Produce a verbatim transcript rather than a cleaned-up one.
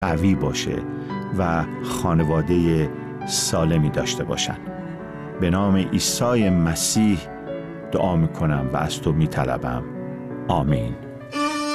قوی باشه و خانواده سالمی داشته باشن. به نام عیسی مسیح دعا میکنم و از تو میطلبم. آمین.